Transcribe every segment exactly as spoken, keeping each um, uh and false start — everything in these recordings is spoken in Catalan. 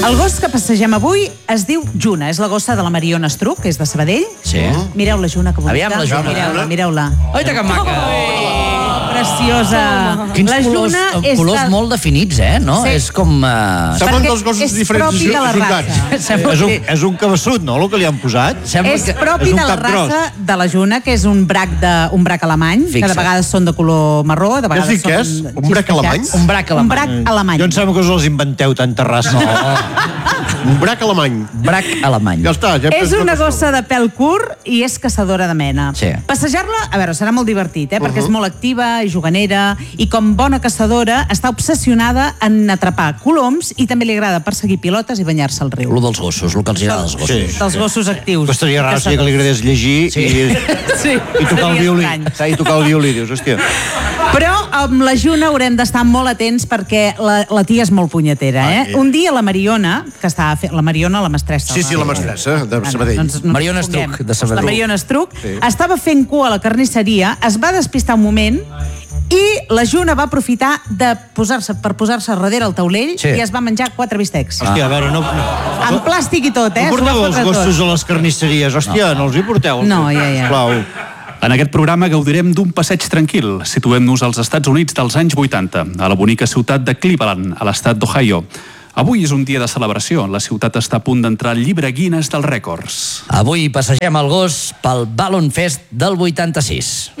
El gos que passegem avui es diu Juna. És la gossa de la Mariona Estruc, que és de Sabadell. Sí. Mireu la Juna, que bonica. Aviam la Juna. Mireu-la, mireu-la. Oita, que maca. Preciosa. Quins La colors, Juna és colors de... molt definits, eh? No? Sí. És com... Uh... Semblen Perquè dos gossos és diferents propi de la juntats. raça. Sembla És un, que- és un cabeçut, no?, el que li han posat. Sembla És que... propi és un de la cap gros. raça de la Juna, que és un brac, de, un brac alemany, Fixa't. que de vegades són de color marró, de Què has vegades dit que és? són Un brac alemany? xiscatjats. Un brac Un alemany. brac alemany. Jo em sembla que us els inventeu, tanta raça. Un brac alemany. Brac alemany. Ja està. Ja És una gossa de pèl curt i és caçadora de mena. Sí. Passejar-la, a veure, serà molt divertit, eh? Perquè és molt activa i juganera i com bona caçadora està obsessionada en atrapar coloms i també li agrada perseguir pilotes i banyar-se al riu. Lo dels gossos, el que els agrada dels gossos. Sí. Dels gossos actius. Però estaria raro si que li agradés llegir Sí. i, Sí, i tocar el seria violí. estrany. I tocar el violí, dius, hòstia. Però amb la Juna haurem d'estar molt atents perquè la, la tia és molt punyetera, eh? Ai. Un dia la Mariona, que estava fent... La Mariona, la mestressa. Sí, sí, la mestressa, de Sabadell. Doncs, no ens Mariona confonguem. Estruc, de Sabadell. La Mariona Estruc Sí. estava fent cua a la carnisseria, es va despistar un moment i la Juna va aprofitar de posar-se per posar-se darrere el taulell Sí. i es va menjar quatre bistecs. Hòstia, a veure, no... no Amb plàstic i tot, eh? no S'ho va porteu els fotre tot. gossos a les carnisseries, hòstia, no els hi porteu? No, ja, ja. Sisplau. En aquest programa gaudirem d'un passeig tranquil. Situem-nos als Estats Units dels anys vuitanta, a la bonica ciutat de Cleveland, a l'estat d'Ohio. Avui és un dia de celebració. La ciutat està a punt d'entrar al llibre Guinness dels rècords. Avui passegem el gos pel Ballon Fest del vuitanta-sis.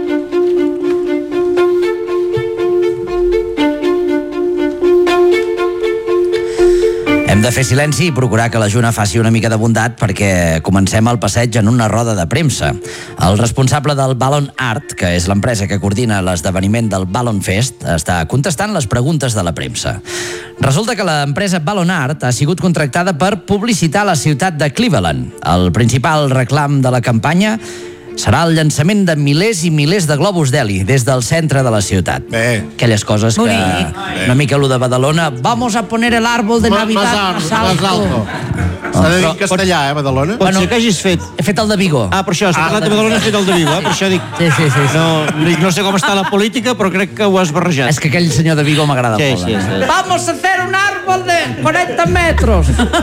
Hem de fer silenci i procurar que la Juna faci una mica de bondat perquè comencem el passeig en una roda de premsa. El responsable del Ballon Art, que és l'empresa que coordina l'esdeveniment del Ballon Fest, està contestant les preguntes de la premsa. Resulta que l'empresa Ballon Art ha sigut contractada per publicitar la ciutat de Cleveland. El principal reclam de la campanya serà el llançament de milers i milers de globus d'heli des del centre de la ciutat. Bé. Aquelles coses que... Bonic. Una mica allò de Badalona. Vamos a poner el árbol de Ma- Navidad Más más alto. alto. S'ha de dir Però en castellà, eh, Badalona? Doncs Pot Bueno, ser que hagis fet... He fet el de Vigo. Ah, per això, s'ha parlat de Badalona, he fet el de Vigo, eh? Per això dic... Sí, sí, sí. sí. No, no sé com està la política, però crec que ho has barrejat. És que aquell senyor de Vigo m'agrada Sí, molt. sí, eh? sí. Vamos a hacer un árbol de cuarenta metros.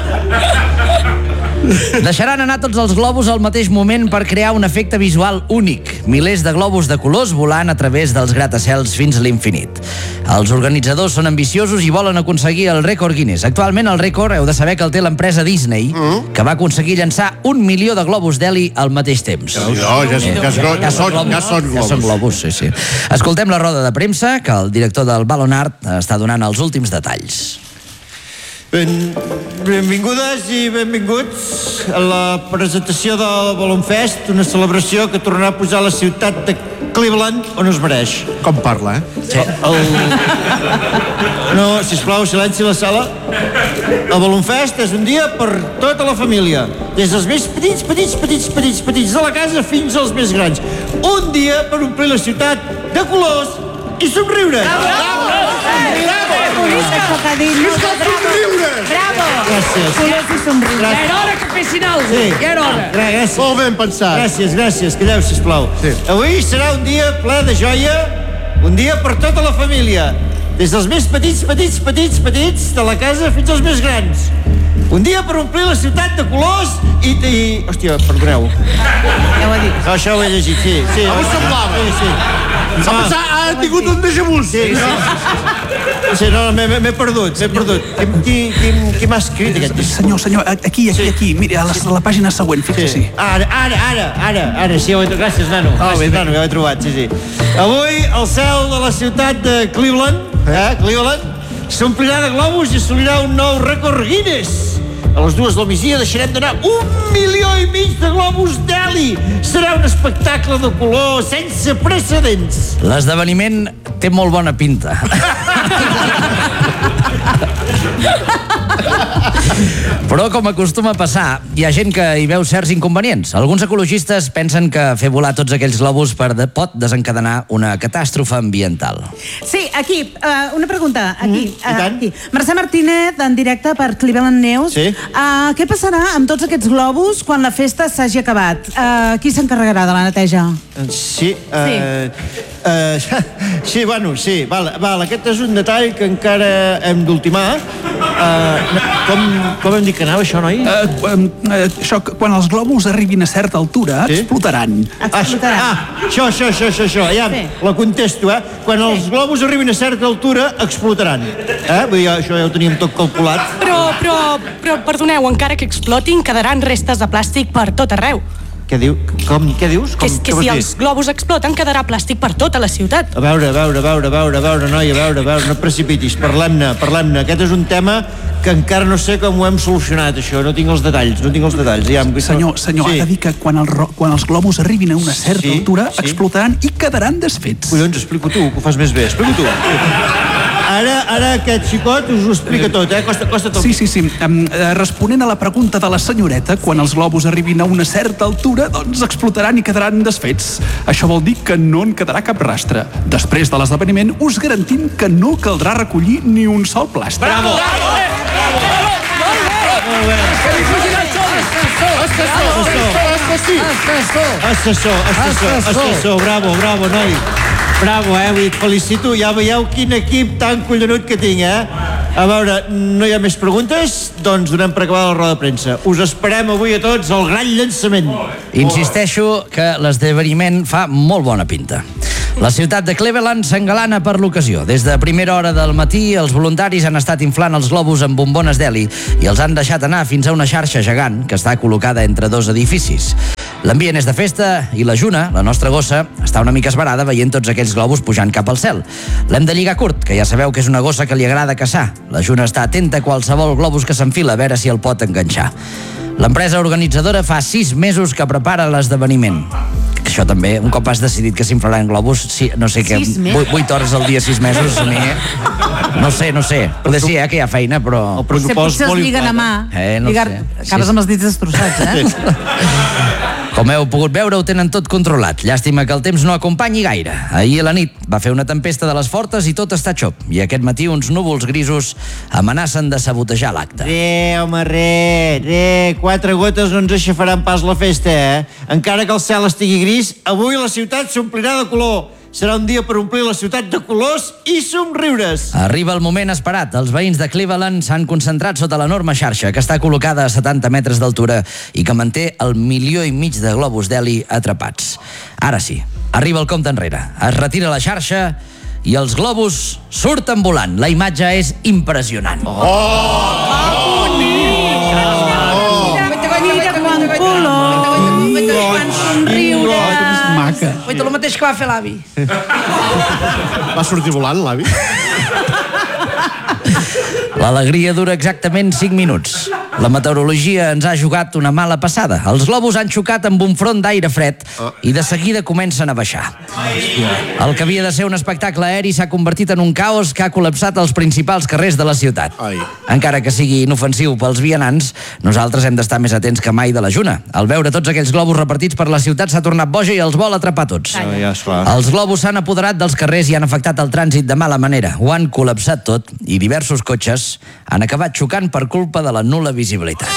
Deixaran anar tots els globus al mateix moment per crear un efecte visual únic. Milers de globus de colors volant a través dels gratacels fins a l'infinit. Els organitzadors són ambiciosos i volen aconseguir el rècord Guinness. Actualment el rècord heu de saber que el té l'empresa Disney, que va aconseguir llançar un milió de globus d'heli al mateix temps. No, ja, ja, ja, ja, són, ja són Ja són globus. globus, sí, sí. Escoltem la roda de premsa que el director del Ballon Art està donant els últims detalls. Ben, benvingudes i benvinguts a la presentació del Ballon Fest, una celebració que tornarà a posar la ciutat de Cleveland on es mereix. Com parla, eh? Sí. El... No, sisplau, silenci a la sala. El Ballon Fest és un dia per tota la família, des dels més petits, petits, petits, petits, petits de la casa fins als més grans. Un dia per omplir la ciutat de colors i somriure. Bravo! Això que ha dit. Bravo! Bravo! Gràcies. Colors i somriure. Gràcies. era hora que fessin alguna Sí. Ja era hora. Gra- Gràcies. Molt ben pensat. Gràcies, gràcies. Calleu, sisplau. Sí. Avui serà un dia ple de joia, un dia per tota la família, des dels més petits, petits, petits, petits de la casa fins als més grans. Un dia per omplir la ciutat de colors i... i... Hòstia, perdoneu. Ja ho ha dit. No, això ho he llegit, sí. sí Ah, m'ho semblava. Sí, sí. S'ha pensat, ha tingut un déjà vu. Sí, no. Sí, no, m'he m'he perdut, m'he perdut. Qui, qui, qui, qui m'ha escrit aquest disc? Senyor, senyor, aquí, aquí, Sí. aquí. Miri, a la, a la pàgina següent, fixa-s'hi. Ara, ara, ara, ara, ara, sí, ho he trobat. Gràcies, nano. Gràcies, nano, ja ho he trobat, sí, sí. Avui, el cel de la ciutat de Cleveland, eh, Cleveland, s'omplirà de globus i assolirà un nou rècord Guinness. A les dues del migdia deixarem d'anar un milió i mig de globus d'heli. Serà un espectacle de color sense precedents. L'esdeveniment té molt bona pinta. Però, com acostuma a passar, hi ha gent que hi veu certs inconvenients. Alguns ecologistes pensen que fer volar tots aquells globus per de, pot desencadenar una catàstrofe ambiental. Sí, aquí, uh, una pregunta. Aquí, Mm, i tant. uh, aquí. Mercè Martínez, en directe per Cleveland News. Sí. Uh, què passarà amb tots aquests globus quan la festa s'hagi acabat? Uh, qui s'encarregarà de la neteja? Sí, uh, uh, sí, bueno, sí, val, val, aquest és un detall que encara hem d'ultimar, Uh, com, com hem dit que anava això, noi? Uh, um, uh, això, quan els globus arribin a certa altura, Sí? explotaran. Ah, ah, això, això, això, això, això. Ja, Sí. la contesto, eh? Quan els globus arribin a certa altura, explotaran. Eh? Vull dir, això ja ho teníem tot calculat. Però, però, però, perdoneu, encara que explotin, quedaran restes de plàstic per tot arreu. Què diu? Com? Què dius? Com, Que, que què vols si dir? els globus exploten, quedarà plàstic per tota la ciutat. A veure, a veure, a veure, a veure, a veure, noi, a veure, a veure, no et precipitis, parlem-ne, parlem-ne. Aquest és un tema que encara no sé com ho hem solucionat, això, no tinc els detalls, no tinc els detalls. Ja, Senyor, senyor, sí. ha de dir que quan, el, ro- quan els globus arribin a una certa Sí, altura, sí. explotaran i quedaran desfets. Collons, explico tu, que ho fas més bé, explico tu. Ara, ara aquest xicot us ho explica tot, eh? Costa, costa tot. Sí, sí, sí. Um, eh, responent a la pregunta de la senyoreta, quan els globus arribin a una certa altura, doncs explotaran i quedaran desfets. Això vol dir que no en quedarà cap rastre. Després de l'esdeveniment, us garantim que no caldrà recollir ni un sol plàstic. Bravo! Assessor, assessor, assessor, bravo, bravo, noi. Bravo, eh? Vull dir, et felicito. Ja veieu quin equip tan collonut que tinc, eh? A veure, no hi ha més preguntes? Doncs donem per acabada la roda de premsa. Us esperem avui a tots al gran llançament. Insisteixo que l'esdeveniment fa molt bona pinta. La ciutat de Cleveland s'engalana per l'ocasió. Des de primera hora del matí, els voluntaris han estat inflant els globus amb bombones d'heli i els han deixat anar fins a una xarxa gegant que està col·locada entre dos edificis. L'ambient és de festa i la Juna, la nostra gossa, està una mica esverada veient tots aquells globus pujant cap al cel. L'hem de lligar curt, que ja sabeu que és una gossa que li agrada caçar. La Juna està atenta a qualsevol globus que s'enfila a veure si el pot enganxar. L'empresa organitzadora fa sis mesos que prepara l'esdeveniment. Això també, un cop has decidit que s'inflaran globus, sí, no sé què, Sis mesos? vuit, vuit hores al dia, sis mesos, a mi, no sé, no sé. Potser sí, eh, que hi ha feina, però... El Potser, pressupost potser molt es lliguen a mà. Eh, no Lligar... sé. Acabes Sí, amb els dits destrossats, eh? Com heu pogut veure, ho tenen tot controlat. Llàstima que el temps no acompanyi gaire. Ahir a la nit va fer una tempesta de les fortes i tot està xop. I aquest matí uns núvols grisos amenacen de sabotejar l'acte. Re, home, re, re, quatre gotes no ens aixafaran pas la festa, eh? Encara que el cel estigui gris, avui la ciutat s'omplirà de color. Serà un dia per omplir la ciutat de colors i somriures. Arriba el moment esperat. Els veïns de Cleveland s'han concentrat sota l'enorme xarxa que està col·locada a setanta metres d'altura i que manté el milió i mig de globus d'heli atrapats. Ara sí, arriba el compte enrere. Es retira la xarxa i els globus surten volant. La imatge és impressionant. Mira quan color, quan somriure. Maca. Oi, el mateix que va fer l'avi. Va sortir volant, l'avi? L'alegria dura exactament cinc minuts. La meteorologia ens ha jugat una mala passada. Els globus han xocat amb un front d'aire fred i de seguida comencen a baixar. El que havia de ser un espectacle aeri s'ha convertit en un caos que ha col·lapsat els principals carrers de la ciutat. Ai. Encara que sigui inofensiu pels vianants, nosaltres hem d'estar més atents que mai de la Juna. Al veure tots aquells globus repartits per la ciutat s'ha tornat boja i els vol atrapar tots. Ah, ja, esclar. Els globus s'han apoderat dels carrers i han afectat el trànsit de mala manera. Ho han col·lapsat tot i diversos cotxes han acabat xocant per culpa de la nul·la visibilitat.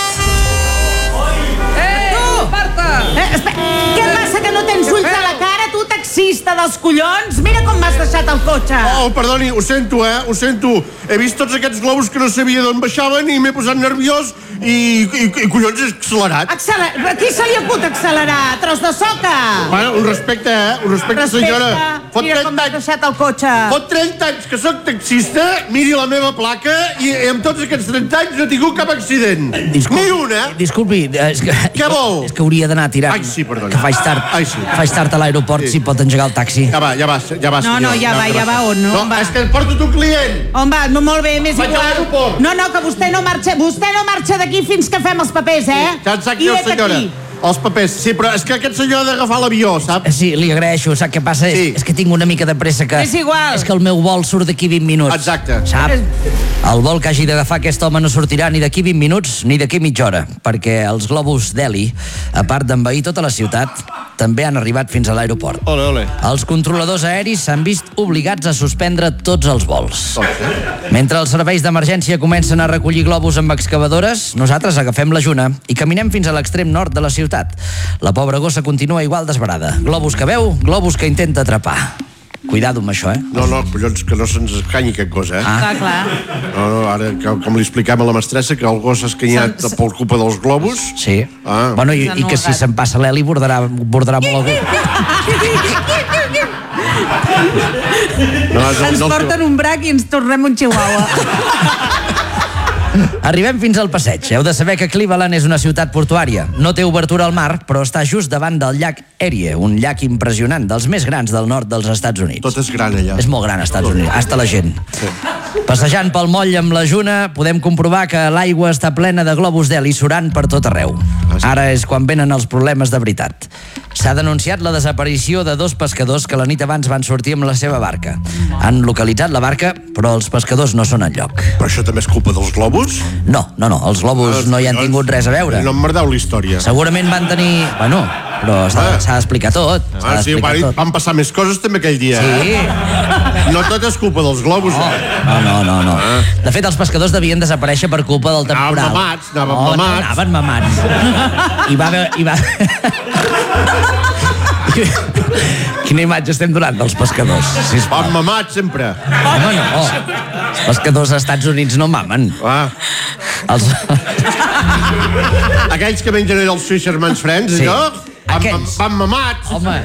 Eh, Marta! Eh, espera, què passa que no tens ulls a la cara, tu, taxista dels collons? Mira com m'has deixat el cotxe. Oh, perdoni, ho sento, eh? Ho sento. He vist tots aquests globus que no sabia d'on baixaven i m'he posat nerviós i, i, i collons, he accelerat. Acceler... A qui se li acut accelerar? Tros de soca! Bueno, un respecte, eh? Un respecte, senyora. Fot Mira com trenta m'has anys, deixat el cotxe. fot trenta anys que sóc taxista, miri la meva placa i amb tots aquests trenta anys no he tingut cap accident. Disculpi, Ni un, eh? Disculpi, és que... Què vol? És que hauria d'anar a tirar. Ai, sí, perdoni. Que faig tard. Ai, sí. Faig tard a l'aeroport, Sí. si pot engegar el taxi. Ja va, ja va, ja va, No, senyora. no, ja va, ja va, on, no? No, Va. és que em porto tu client. On va? No, molt bé, m'és Vaig a igual. l'aeroport. No, no, que vostè no marxa, vostè no marxa d'aquí fins que fem els papers, eh? Ja en sap I jo, vet senyora. aquí. Els papers. Sí, però és que aquest senyor ha d'agafar l'avió, sap? Sí, li agraeixo. Sap què passa? Sí. És, és que tinc una mica de pressa que... És igual. És que el meu vol surt d'aquí vint minuts. Exacte. Sap? El vol que hagi d'agafar aquest home no sortirà ni d'aquí vint minuts ni d'aquí mitja hora, perquè els globus d'heli, a part d'envair tota la ciutat, també han arribat fins a l'aeroport. Ole, ole. Els controladors aeris s'han vist obligats a suspendre tots els vols. Mentre els serveis d'emergència comencen a recollir globus amb excavadores, nosaltres agafem la Juna i caminem fins a l'extrem nord de la ciutat. La pobra gossa continua igual d'esverada. Globus que veu, globus que intenta atrapar. Cuidado amb això, eh? No, no, collons, que no se'ns escanyi aquest gos, eh? Clar, clar. No, no, ara, que, com li expliquem a la mestressa, que el gos s'ha escanyat Se'n- per culpa dels globus. Sí. Ah. Bueno, i, i que si se'n passa l'Eli bordarà, bordarà molt algú. No, és el- Ens no, porten un brac i ens tornem un chihuahua. Arribem fins al passeig. Heu de saber que Cleveland és una ciutat portuària. No té obertura al mar, però està just davant del llac Erie, un llac impressionant, dels més grans del nord dels Estats Units. Tot és gran allà. És molt gran, als Estats Units. Hasta la gent. Sí. Passejant pel moll amb la Juna, podem comprovar que l'aigua està plena de globus d'heli surant per tot arreu. Ara és quan venen els problemes de veritat. S'ha denunciat la desaparició de dos pescadors que la nit abans van sortir amb la seva barca. Han localitzat la barca, però els pescadors no són enlloc. Però això també és culpa dels globus? No, no, no, els globus no hi han tingut res a veure. No em merdeu la història. Segurament van tenir... Bueno, però s'ha Ah. s'ha d'explicar tot. S'ha Ah, sí, d'explicar van, tot. van passar més coses també aquell dia. Sí. Eh? No tot és culpa dels globus, eh? No, no, no, no. De fet, els pescadors devien desaparèixer per culpa del temporal. Anaven mamats, anaven no, mamats. No, anaven mamats. I va haver... I va... Quina imatge estem donant dels pescadors? Sisplau. Van mamats sempre. No, no. Els pescadors als Estats Units no mamen. Ah. Els... Aquells que mengen allò els Fisherman's Friends, Sí. allò, van, Aquests. van mamats. Home.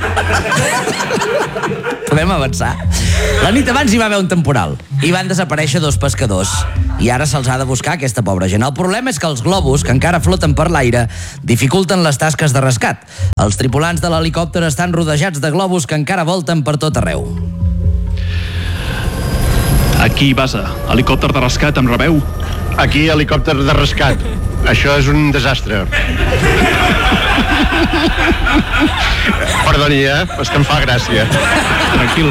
Podem avançar. La nit abans hi va haver un temporal i van desaparèixer dos pescadors i ara se'ls ha de buscar aquesta pobra gent. El problema és que els globus, que encara floten per l'aire, dificulten les tasques de rescat. Els tripulants de l'helicòpter estan rodejats de globus que encara volten per tot arreu. Aquí, base. Helicòpter de rescat, em rebeu? Aquí, helicòpter de rescat. Això és un desastre. Perdoni, eh? És que em fa gràcia. Tranquil.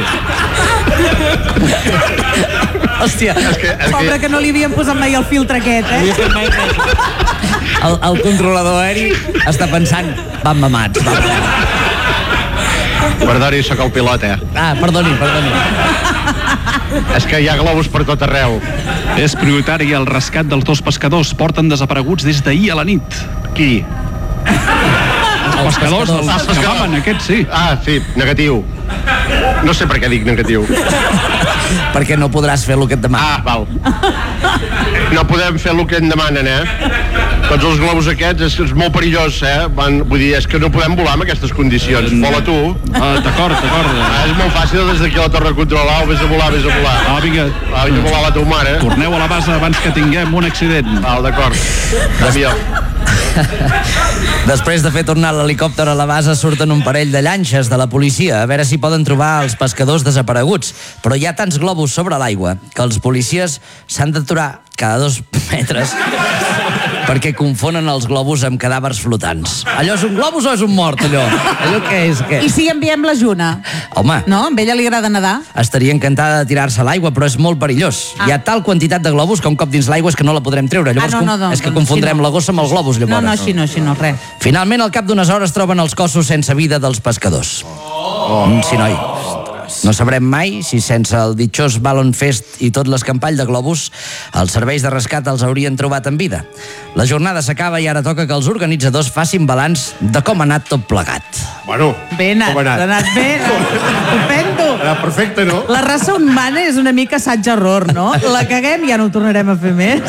Hòstia, És que, és Pobre que no li havien posat mai el filtre aquest, eh? el, el controlador aeri està pensant, van mamats. Van mamats. Perdoni, sóc el pilot, eh? Ah, perdoni, perdoni. És que hi ha globus per tot arreu. És prioritari el rescat dels dos pescadors. Porten desapareguts des d'ahir a la nit. Qui? Els pescadors, els Els que pescadors. mamen, aquests sí. Ah, sí, negatiu. No sé per què dic negatiu. Perquè no podràs fer el que et demana. Ah, val. No podem fer el que em demanen, eh? Tots els globus aquests és, és molt perillós, eh? Van, vull dir, és que no podem volar en aquestes condicions. Vola tu. Ah, d'acord, d'acord. Ah, és molt fàcil des d'aquí a la torre controlar, vés a volar, vés a volar. Ah, vinga, Ah, vés a volar la teva mare. torneu a la base abans que tinguem un accident. Val, d'acord. Canvia. Després de fer tornar l'helicòpter a la base, surten un parell de llanxes de la policia a veure si poden trobar els pescadors desapareguts. Però hi ha tants globus sobre l'aigua que els policies s'han d'aturar cada dos metres perquè confonen els globus amb cadàvers flotants. Allò és un globus o és un mort, allò? Allò què és? Què? I si enviem la Juna? Home, No? A ella li agrada nedar? estaria encantada de tirar-se a l'aigua, però és molt perillós. Ah. Hi ha tal quantitat de globus que un cop dins l'aigua és que no la podrem treure. Llavors, Ah, no, no, no, és que doncs confondrem així no. la gossa amb els globus, No, llavors. no, així no, així no, res. Finalment, al cap d'unes hores, troben els cossos sense vida dels pescadors. Oh. Mm, sí, noi. No sabrem mai si sense el ditxós Ballon Fest i tot l'escampall de globus els serveis de rescat els haurien trobat en vida. La jornada s'acaba i ara toca que els organitzadors facin balanç de com ha anat tot plegat. Bueno, Ben com ha anat, anat? ha anat bé, estupendo. Ha anat perfecte, no? La raça humana és una mica assaig-error, no? La caguem i ja no ho tornarem a fer més.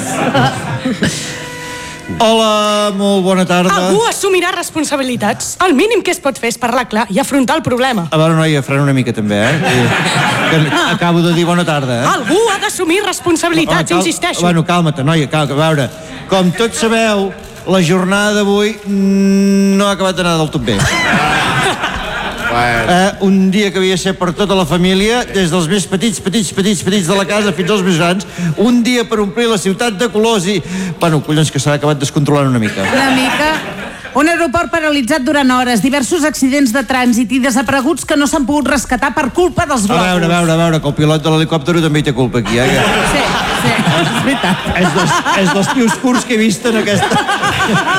Hola, molt bona tarda. Algú assumirà responsabilitats. El mínim que es pot fer és parlar clar i afrontar el problema. A veure, noia, frena una mica també, eh? Que acabo de dir bona tarda, eh? Algú ha d'assumir responsabilitats, Home, cal- insisteixo. Bueno, calma't, noia, cal, a veure, com tots sabeu, la jornada d'avui mm, no ha acabat d'anar del tot bé. Eh, un dia que havia de ser per tota la família, des dels més petits, petits, petits, petits de la casa fins als més grans, un dia per omplir la ciutat de colors i... Bueno, collons, que s'ha acabat descontrolant una mica. Una mica. Un aeroport paralitzat durant hores, diversos accidents de trànsit i desapareguts que no s'han pogut rescatar per culpa dels A globus. veure, a veure, a veure, que el pilot de l'helicòpter també hi té culpa aquí, eh? Que Sí, sí, és veritat. és, dels, és dels tios curts que he vist en aquesta...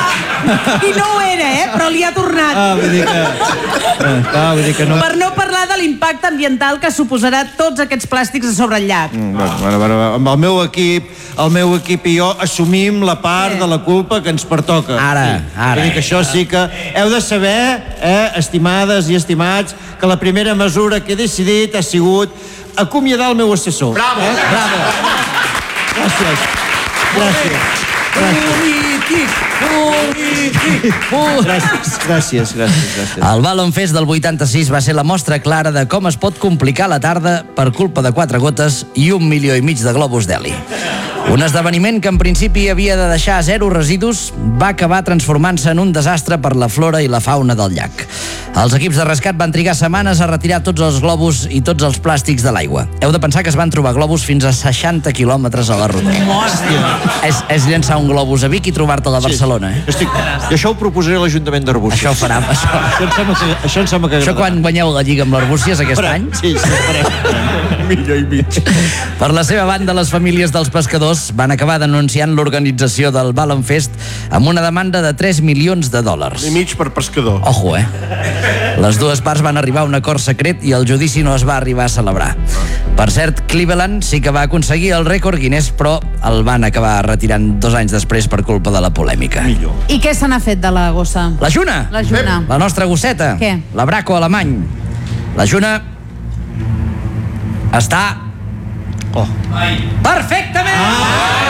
I no ho era, eh? Però li ha tornat. Ah, vull dir que... Eh, clar, vull dir que no... Per no parlar de l'impacte ambiental que suposarà tots aquests plàstics a sobre el llac. Mm, bueno, bueno, bueno, amb el meu equip, el meu equip i jo assumim la part de la culpa que ens pertoca. Ara, sí. ara. Vull dir que això sí que heu de saber, eh, estimades i estimats, que la primera mesura que he decidit ha sigut acomiadar el meu assessor. Bravo! Eh? Bravo! Gràcies. Gràcies. Polític! Polític! Gràcies, gràcies, gràcies, gràcies. El Ballon Fest del vuitanta-sis va ser la mostra clara de com es pot complicar la tarda per culpa de quatre gotes i un milió i mig de globus d'heli. Un esdeveniment que en principi havia de deixar zero residus va acabar transformant-se en un desastre per la flora i la fauna del llac. Els equips de rescat van trigar setmanes a retirar tots els globus i tots els plàstics de l'aigua. Heu de pensar que es van trobar globus fins a seixanta quilòmetres a la rodona. És, és llençar un globus a Vic i trobar-te'l a Barcelona, eh? Estic... I això ho proposaré a l'Ajuntament d'Arbúcies. Això ho farà. Això, Això em sembla que, això em sembla que això quan guanyeu la Lliga amb l'Arbúcies aquest Farem. any. Sí, sí, farem. Un milió i mig. Per la seva banda, les famílies dels pescadors van acabar denunciant l'organització del Ballon Fest amb una demanda de tres milions de dòlars. I mig per pescador. Ojo, eh? Les dues parts van arribar a un acord secret i el judici no es va arribar a celebrar. Per cert, Cleveland sí que va aconseguir el rècord Guinness, però el van acabar retirant dos anys després per culpa de la polèmica. Millor. I què se n'ha fet de la gossa? La Juna! La Juna. La nostra gosseta. Què? La Braco alemany. La Juna està... Oh. Perfectament! Ah!